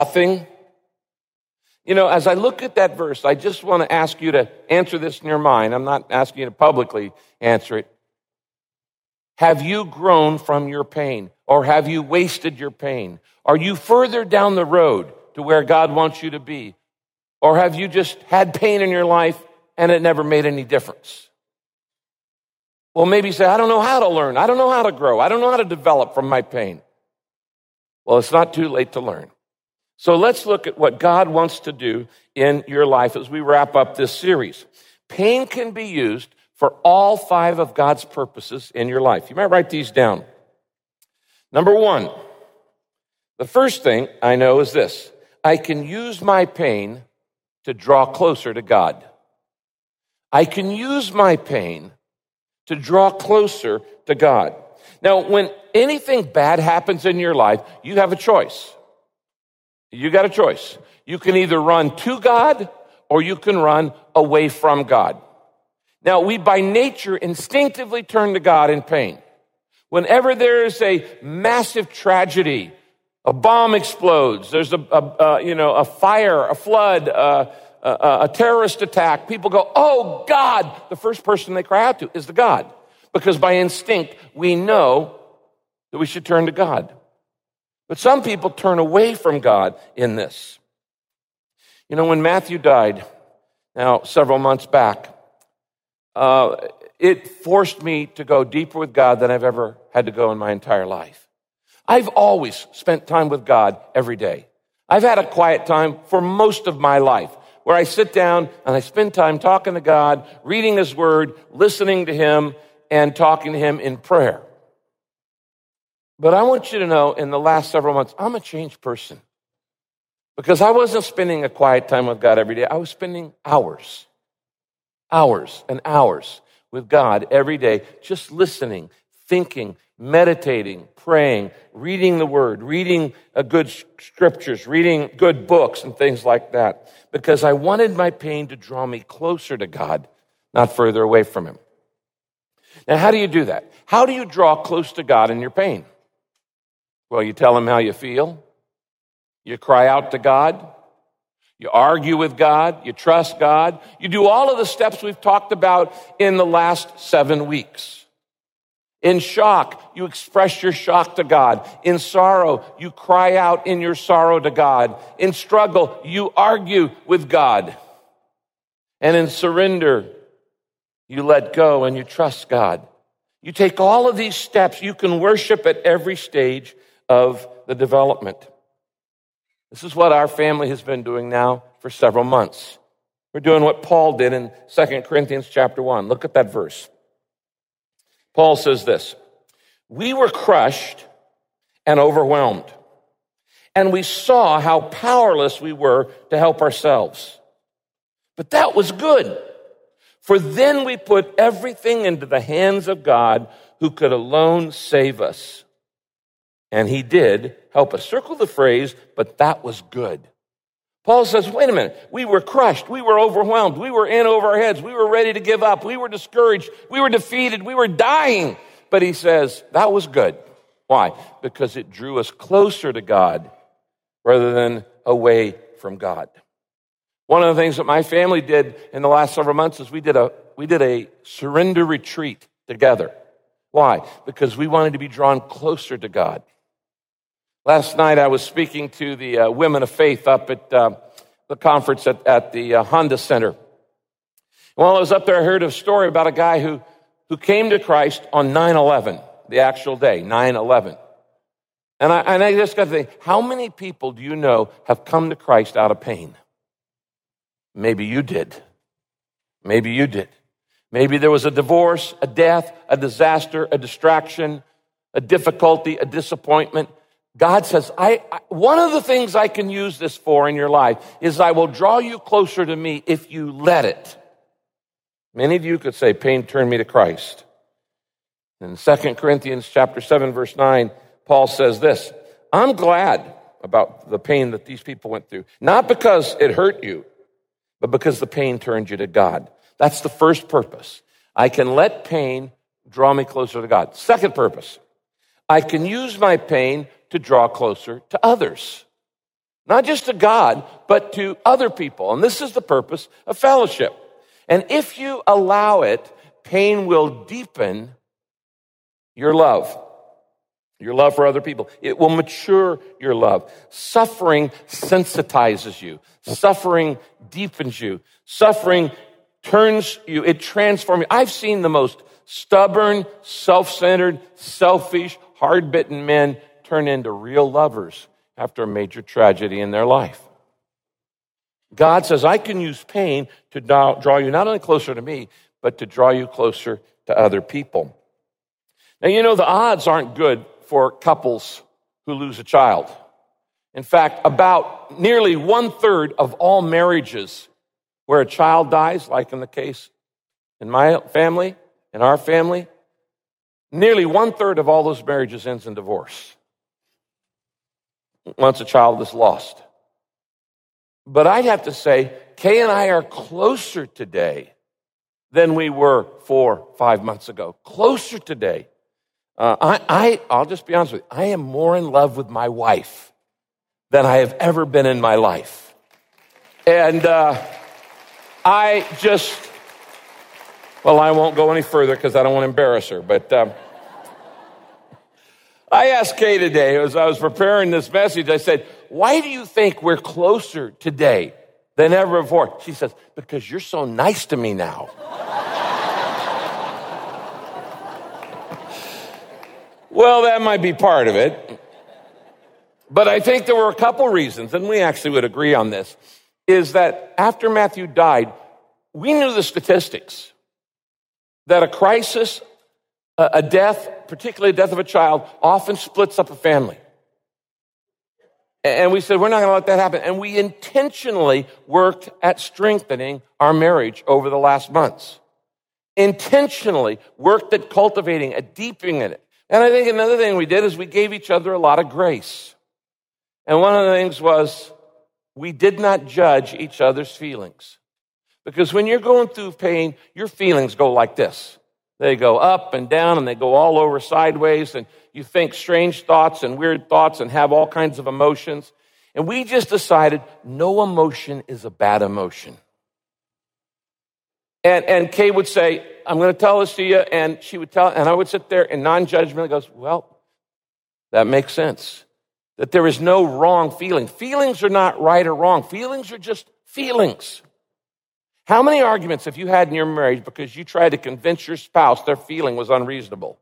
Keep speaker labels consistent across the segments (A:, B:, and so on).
A: nothing? You know, as I look at that verse, I just want to ask you to answer this in your mind. I'm not asking you to publicly answer it. Have you grown from your pain? Or have you wasted your pain? Are you further down the road to where God wants you to be? Or have you just had pain in your life and it never made any difference? Well, maybe you say, I don't know how to learn. I don't know how to grow. I don't know how to develop from my pain. Well, it's not too late to learn. So let's look at what God wants to do in your life as we wrap up this series. Pain can be used for all 5 of God's purposes in your life. You might write these down. Number 1, the first thing I know is this: I can use my pain to draw closer to God. I can use my pain to draw closer to God. Now, when anything bad happens in your life, you have a choice. You got a choice. You can either run to God or you can run away from God. Now, we by nature instinctively turn to God in pain. Whenever there is a massive tragedy, a bomb explodes, there's a fire, a flood, a terrorist attack, people go, oh, God. The first person they cry out to is the God. Because by instinct, we know that we should turn to God. But some people turn away from God in this. You know, when Matthew died, now several months back, it forced me to go deeper with God than I've ever had to go in my entire life. I've always spent time with God every day. I've had a quiet time for most of my life where I sit down and I spend time talking to God, reading His Word, listening to Him, and talking to Him in prayer. But I want you to know, in the last several months, I'm a changed person. Because I wasn't spending a quiet time with God every day. I was spending hours and hours with God every day, just listening, thinking, meditating, praying, reading the Word, reading good scriptures, reading good books and things like that. Because I wanted my pain to draw me closer to God, not further away from Him. Now, how do you do that? How do you draw close to God in your pain? Well, you tell Him how you feel. You cry out to God. You argue with God. You trust God. You do all of the steps we've talked about in the last 7 weeks. In shock, you express your shock to God. In sorrow, you cry out in your sorrow to God. In struggle, you argue with God. And in surrender, you let go and you trust God. You take all of these steps. You can worship at every stage of the development. This is what our family has been doing now for several months. We're doing what Paul did in 2 Corinthians chapter 1. Look at that verse. Paul says this: we were crushed and overwhelmed, and we saw how powerless we were to help ourselves. But that was good, for then we put everything into the hands of God, who could alone save us. And He did help us. Circle the phrase, but that was good. Paul says, wait a minute, we were crushed, we were overwhelmed, we were in over our heads, we were ready to give up, we were discouraged, we were defeated, we were dying. But he says, that was good. Why? Because it drew us closer to God rather than away from God. One of the things that my family did in the last several months is we did a surrender retreat together. Why? Because we wanted to be drawn closer to God. Last night I was speaking to the women of faith up at the conference at the Honda Center. While I was up there, I heard a story about a guy who came to Christ on 9/11, the actual day, 9/11. And I just got to think, how many people do you know have come to Christ out of pain? Maybe you did. Maybe you did. Maybe there was a divorce, a death, a disaster, a distraction, a difficulty, a disappointment. God says, one of the things I can use this for in your life is I will draw you closer to me if you let it. Many of you could say, pain turned me to Christ. In 2 Corinthians chapter 7, verse 9, Paul says this: I'm glad about the pain that these people went through, not because it hurt you, but because the pain turned you to God. That's the first purpose. I can let pain draw me closer to God. Second purpose, I can use my pain to draw closer to others. Not just to God, but to other people. And this is the purpose of fellowship. And if you allow it, pain will deepen your love for other people. It will mature your love. Suffering sensitizes you. Suffering deepens you. Suffering turns you, it transforms you. I've seen the most stubborn, self-centered, selfish, hard-bitten men turn into real lovers after a major tragedy in their life. God says, I can use pain to draw you not only closer to me, but to draw you closer to other people. Now, you know, the odds aren't good for couples who lose a child. In fact, about nearly 1/3 of all marriages where a child dies, like in the case in my family, in our family, nearly 1/3 of all those marriages ends in divorce once a child is lost. But I'd have to say, Kay and I are closer today than we were 4-5 months ago. Closer today. I'll just be honest with you. I am more in love with my wife than I have ever been in my life. And I won't go any further because I don't want to embarrass her. But I asked Kay today, as I was preparing this message, I said, why do you think we're closer today than ever before? She says, because you're so nice to me now. Well, that might be part of it. But I think there were a couple reasons, and we actually would agree on this, is that after Matthew died, we knew the statistics that a crisis, a death, particularly the death of a child, often splits up a family. And we said, we're not going to let that happen. And we intentionally worked at strengthening our marriage over the last months. Intentionally worked at cultivating, at deepening it. And I think another thing we did is we gave each other a lot of grace. And one of the things was we did not judge each other's feelings. Because when you're going through pain, your feelings go like this. They go up and down and they go all over sideways, and you think strange thoughts and weird thoughts and have all kinds of emotions. And we just decided no emotion is a bad emotion. And Kay would say, I'm going to tell this to you, and she would tell, and I would sit there in non-judgment and goes, well, that makes sense. That there is no wrong feeling. Feelings are not right or wrong. Feelings are just feelings. How many arguments have you had in your marriage because you tried to convince your spouse their feeling was unreasonable?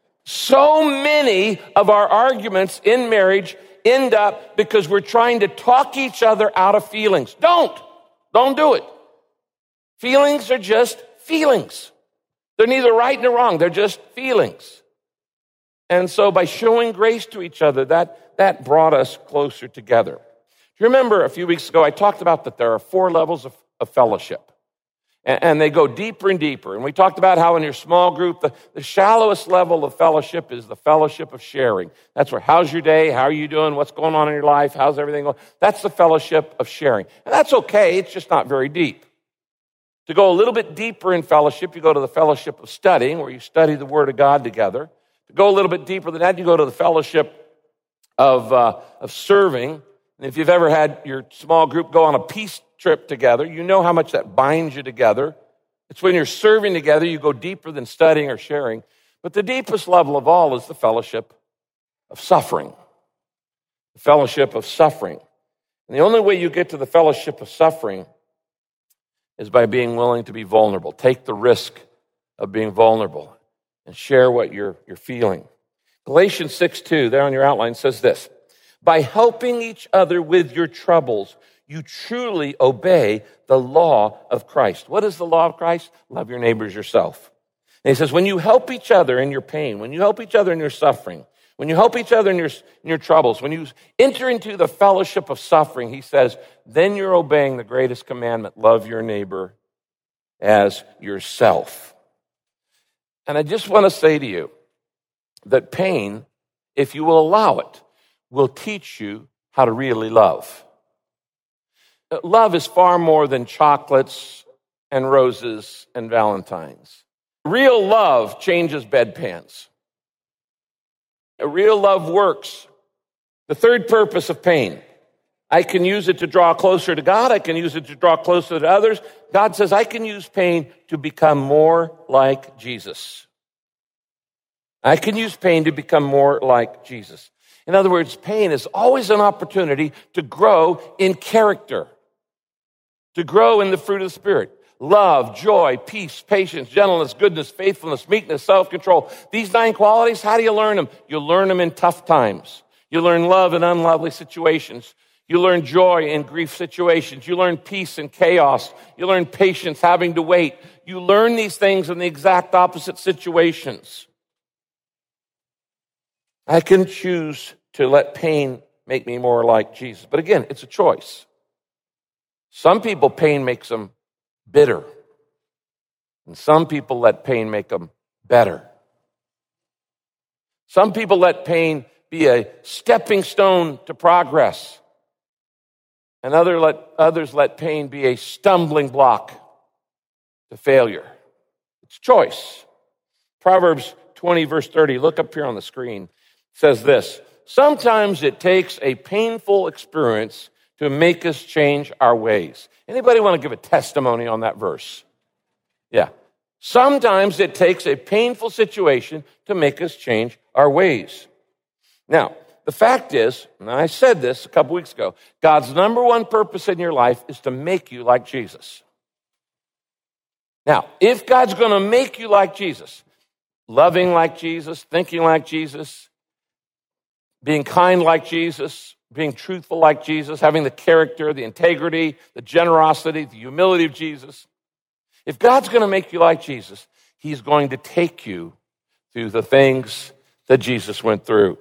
A: So many of our arguments in marriage end up because we're trying to talk each other out of feelings. Don't do it. Feelings are just feelings. They're neither right nor wrong. They're just feelings. And so by showing grace to each other, that brought us closer together. Do you remember a few weeks ago, I talked about that there are 4 levels of fellowship. And they go deeper and deeper. And we talked about how in your small group, the shallowest level of fellowship is the fellowship of sharing. That's where, how's your day? How are you doing? What's going on in your life? How's everything going? That's the fellowship of sharing. And that's okay. It's just not very deep. To go a little bit deeper in fellowship, you go to the fellowship of studying, where you study the Word of God together. To go a little bit deeper than that, you go to the fellowship of serving. And if you've ever had your small group go on a peace trip together, you know how much that binds you together. It's when you're serving together, you go deeper than studying or sharing. But the deepest level of all is the fellowship of suffering. The fellowship of suffering. And the only way you get to the fellowship of suffering is by being willing to be vulnerable. Take the risk of being vulnerable and share what you're feeling. Galatians 6:2, there on your outline, says this: by helping each other with your troubles, you truly obey the law of Christ. What is the law of Christ? Love your neighbors yourself. And he says, when you help each other in your pain, when you help each other in your suffering, when you help each other in your troubles, when you enter into the fellowship of suffering, he says, then you're obeying the greatest commandment, love your neighbor as yourself. And I just want to say to you that pain, if you will allow it, will teach you how to really love. Love is far more than chocolates and roses and Valentines. Real love changes bedpans. Real love works. The third purpose of pain. I can use it to draw closer to God. I can use it to draw closer to others. God says I can use pain to become more like Jesus. I can use pain to become more like Jesus. In other words, pain is always an opportunity to grow in character, to grow in the fruit of the Spirit. Love, joy, peace, patience, gentleness, goodness, faithfulness, meekness, self-control. These 9 qualities, how do you learn them? You learn them in tough times. You learn love in unlovely situations. You learn joy in grief situations. You learn peace in chaos. You learn patience, having to wait. You learn these things in the exact opposite situations. I can choose to let pain make me more like Jesus. But again, it's a choice. Some people, pain makes them bitter. And some people let pain make them better. Some people let pain be a stepping stone to progress. And others let pain be a stumbling block to failure. It's choice. Proverbs 20, verse 30, look up here on the screen, says this: sometimes it takes a painful experience to make us change our ways. Anybody want to give a testimony on that verse? Yeah. Sometimes it takes a painful situation to make us change our ways. Now, the fact is, and I said this a couple weeks ago, God's number one purpose in your life is to make you like Jesus. Now, if God's going to make you like Jesus, loving like Jesus, thinking like Jesus, being kind like Jesus, being truthful like Jesus, having the character, the integrity, the generosity, the humility of Jesus, if God's going to make you like Jesus, he's going to take you through the things that Jesus went through.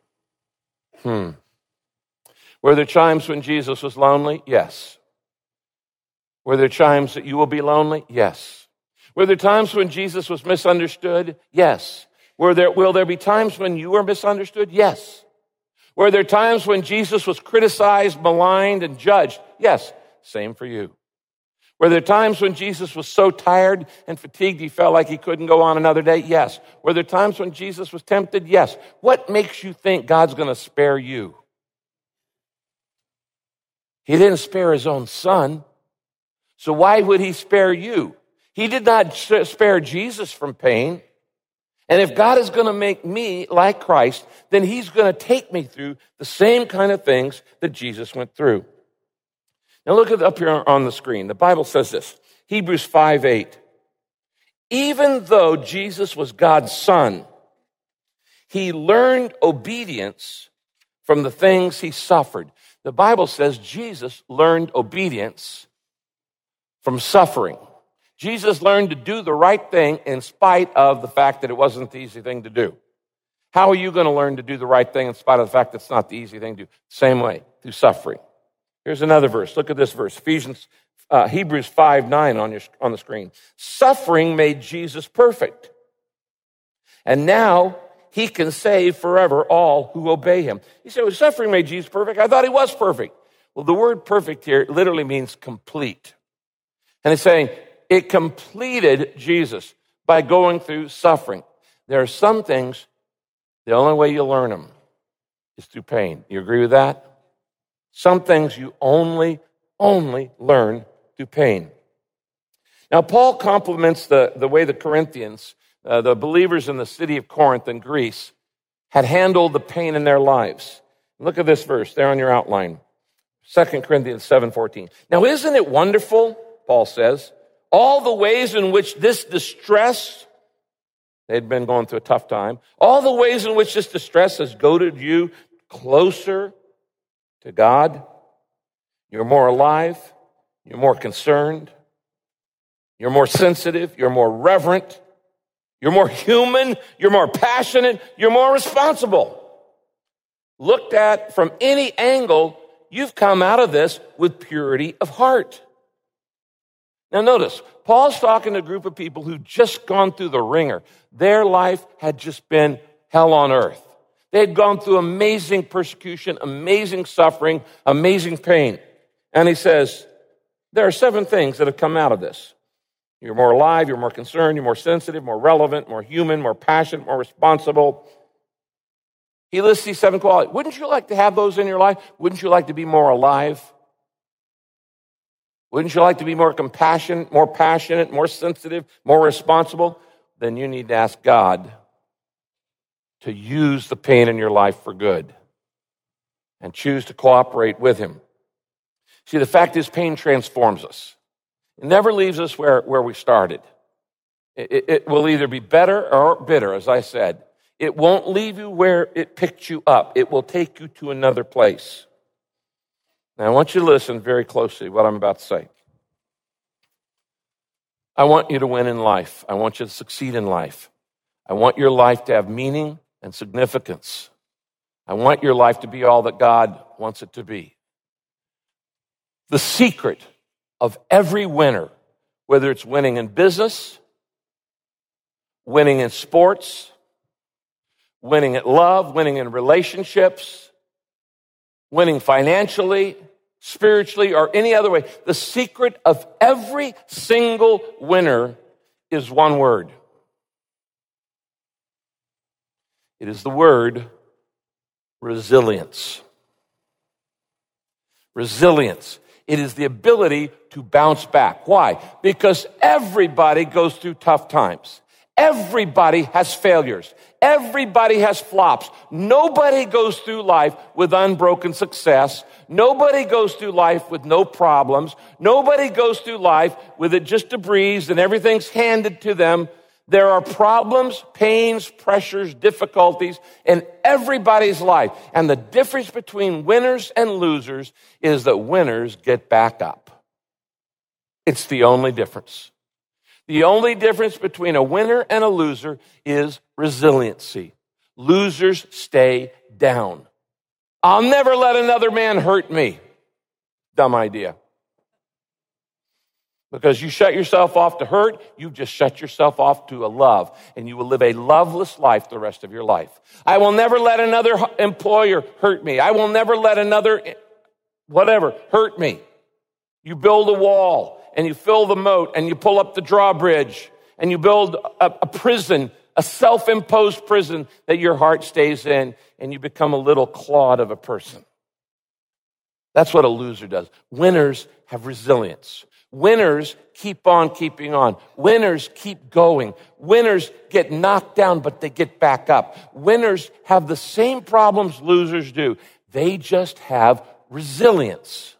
A: Were there times when Jesus was lonely? Yes. Were there times that you will be lonely? Yes. Were there times when Jesus was misunderstood? Yes. Will there be times when you were misunderstood? Yes. Were there times when Jesus was criticized, maligned, and judged? Yes. Same for you. Were there times when Jesus was so tired and fatigued he felt like he couldn't go on another day? Yes. Were there times when Jesus was tempted? Yes. What makes you think God's going to spare you? He didn't spare his own son. So why would he spare you? He did not spare Jesus from pain. And if God is going to make me like Christ, then he's going to take me through the same kind of things that Jesus went through. Now look at up here on the screen. The Bible says this, Hebrews 5:8. Even though Jesus was God's son, he learned obedience from the things he suffered. The Bible says Jesus learned obedience from suffering. Jesus learned to do the right thing in spite of the fact that it wasn't the easy thing to do. How are you going to learn to do the right thing in spite of the fact that it's not the easy thing to do? Same way, through suffering. Here's another verse. Look at this verse. Hebrews 5:9 on the screen. Suffering made Jesus perfect. And now he can save forever all who obey him. You say, well, suffering made Jesus perfect. I thought he was perfect. Well, the word perfect here literally means complete. And it's saying it completed Jesus by going through suffering. There are some things, the only way you learn them is through pain. You agree with that? Some things you only learn through pain. Now, Paul compliments the way the Corinthians, the believers in the city of Corinth in Greece, had handled the pain in their lives. Look at this verse there on your outline. 2 Corinthians 7:14. Now, isn't it wonderful, Paul says, all the ways in which this distress, they'd been going through a tough time, all the ways in which this distress has goaded you closer to God. You're more alive. You're more concerned. You're more sensitive. You're more reverent. You're more human. You're more passionate. You're more responsible. Looked at from any angle, you've come out of this with purity of heart. Now notice, Paul's talking to a group of people who've just gone through the ringer. Their life had just been hell on earth. They had gone through amazing persecution, amazing suffering, amazing pain. And he says, there are 7 things that have come out of this. You're more alive, you're more concerned, you're more sensitive, more relevant, more human, more passionate, more responsible. He lists these 7 qualities. Wouldn't you like to have those in your life? Wouldn't you like to be more alive? Wouldn't you like to be more compassionate, more passionate, more sensitive, more responsible? Then you need to ask God to use the pain in your life for good and choose to cooperate with him. See, the fact is, pain transforms us. It never leaves us where we started. It will either be better or bitter, as I said. It won't leave you where it picked you up. It will take you to another place. Now, I want you to listen very closely to what I'm about to say. I want you to win in life. I want you to succeed in life. I want your life to have meaning and significance. I want your life to be all that God wants it to be. The secret of every winner, whether it's winning in business, winning in sports, winning at love, winning in relationships, winning financially, spiritually, or any other way, the secret of every single winner is one word. It is the word resilience. Resilience. It is the ability to bounce back. Why? Because everybody goes through tough times. Everybody has failures. Everybody has flops. Nobody goes through life with unbroken success. Nobody goes through life with no problems. Nobody goes through life with it just a breeze and everything's handed to them. There are problems, pains, pressures, difficulties in everybody's life. And the difference between winners and losers is that winners get back up. It's the only difference. The only difference between a winner and a loser is resiliency. Losers stay down. I'll never let another man hurt me. Dumb idea. Because you shut yourself off to hurt, you just shut yourself off to a love, and you will live a loveless life the rest of your life. I will never let another employer hurt me. I will never let another whatever hurt me. You build a wall, and you fill the moat, and you pull up the drawbridge, and you build a prison, a self-imposed prison that your heart stays in, and you become a little clod of a person. That's what a loser does. Winners have resilience. Winners keep on keeping on. Winners keep going. Winners get knocked down, but they get back up. Winners have the same problems losers do. They just have resilience.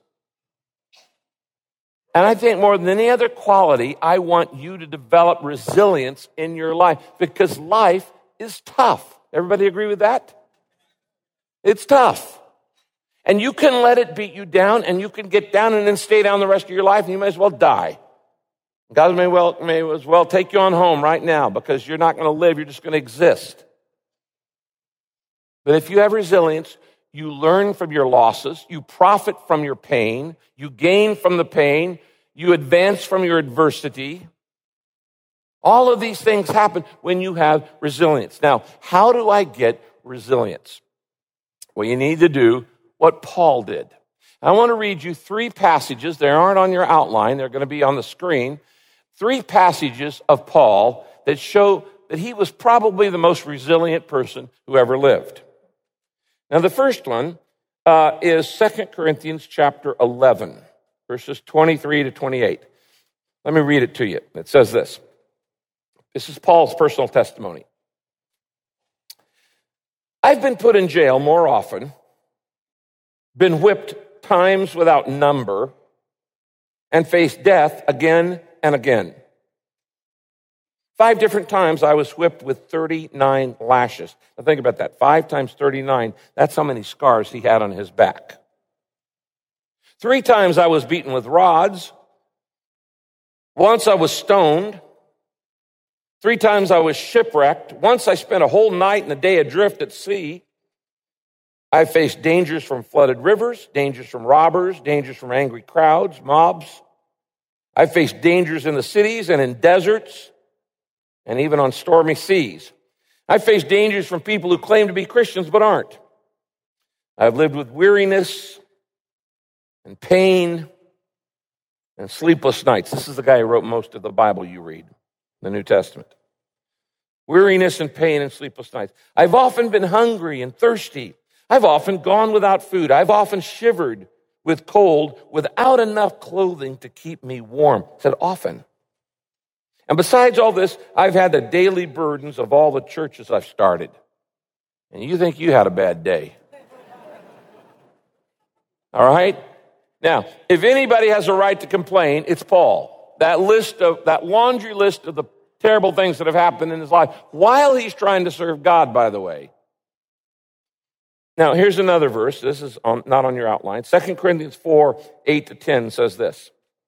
A: And I think more than any other quality, I want you to develop resilience in your life because life is tough. Everybody agree with that? It's tough. And you can let it beat you down, and you can get down and then stay down the rest of your life, and you may as well die. God may as well take you on home right now because you're not going to live, you're just going to exist. But if you have resilience, you learn from your losses, you profit from your pain, you gain from the pain, you advance from your adversity. All of these things happen when you have resilience. Now, how do I get resilience? Well, you need to do what Paul did. I want to read you 3 passages. They aren't on your outline. They're going to be on the screen. 3 passages of Paul that show that he was probably the most resilient person who ever lived. Now, the first one is 2 Corinthians chapter 11, verses 23 to 28. Let me read it to you. It says this. This is Paul's personal testimony. I've been put in jail more often, been whipped times without number, and faced death again and again. 5 different times I was whipped with 39 lashes. Now think about that. 5 times 39, that's how many scars he had on his back. 3 times I was beaten with rods. Once I was stoned. 3 times I was shipwrecked. Once I spent a whole night and a day adrift at sea. I faced dangers from flooded rivers, dangers from robbers, dangers from angry crowds, mobs. I faced dangers in the cities and in deserts and even on stormy seas. I faced dangers from people who claim to be Christians but aren't. I've lived with weariness and pain and sleepless nights. This is the guy who wrote most of the Bible you read, the New Testament. weariness and pain and sleepless nights. I've often been hungry and thirsty. I've often gone without food. I've often shivered with cold without enough clothing to keep me warm. I said often. And besides all this, I've had the daily burdens of all the churches I've started. And you think you had a bad day. All right? Now, if anybody has a right to complain, it's Paul. That laundry list of the terrible things that have happened in his life while he's trying to serve God, by the way. Now, here's another verse. This is not on your outline. 2 Corinthians 4, 8-10 says this.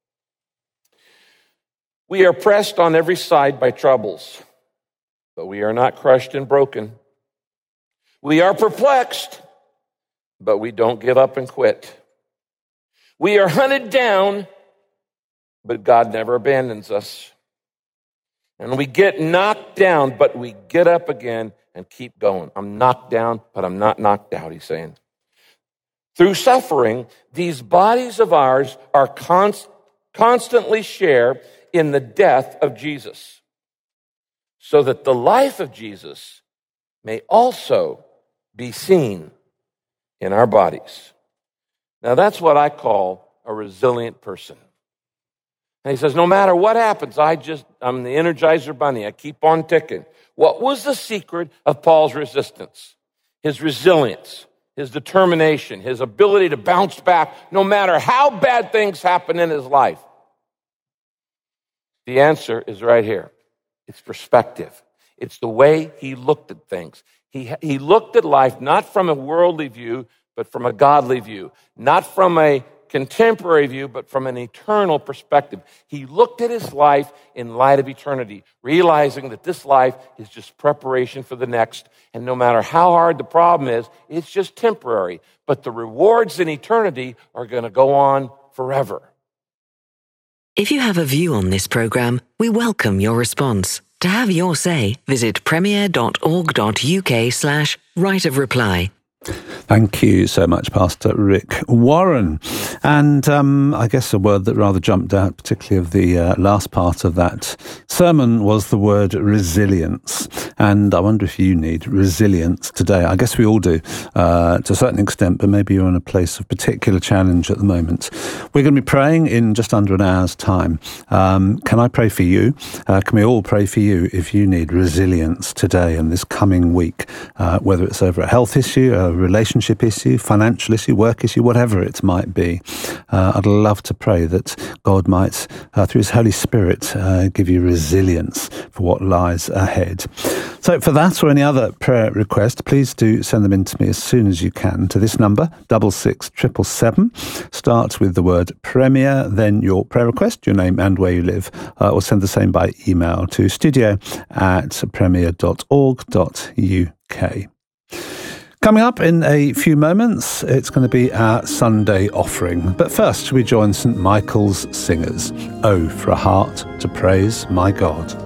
A: We are pressed on every side by troubles, but we are not crushed and broken. We are perplexed, but we don't give up and quit. We are hunted down, but God never abandons us. And we get knocked down, but we get up again and keep going. I'm knocked down, but I'm not knocked out, he's saying. Through suffering, these bodies of ours are constantly share in the death of Jesus, so that the life of Jesus may also be seen in our bodies. Now that's what I call a resilient person. And he says, no matter what happens, I'm the Energizer Bunny. I keep on ticking. What was the secret of Paul's resistance? His resilience, his determination, his ability to bounce back no matter how bad things happen in his life. The answer is right here. It's perspective. It's the way he looked at things. He looked at life not from a worldly view, but from a godly view. Not from a contemporary view, but from an eternal perspective. He looked at his life in light of eternity, realizing that this life is just preparation for the next. And no matter how hard the problem is, it's just temporary. But the rewards in eternity are going to go on forever.
B: If you have a view on this program, we welcome your response. To have your say, visit premier.org.uk/right of reply.
C: Thank you so much, Pastor Rick Warren. And I guess a word that rather jumped out, particularly of the last part of that sermon, was the word resilience. And I wonder if you need resilience today. I guess we all do, to a certain extent, but maybe you're in a place of particular challenge at the moment. We're going to be praying in just under an hour's time. Can I pray for you? Can we all pray for you if you need resilience today and this coming week, whether it's over a health issue, a relationship issue, financial issue, work issue, whatever it might be. I'd love to pray that God might, through his Holy Spirit, give you resilience for what lies ahead. So for that or any other prayer request, please do send them in to me as soon as you can to this number, 66777. Start with the word Premier, then your prayer request, your name and where you live, or send the same by email to studio@premier.org.uk. Coming up in a few moments, it's going to be our Sunday offering. But first, we join St. Michael's Singers. Oh, for a heart to praise my God.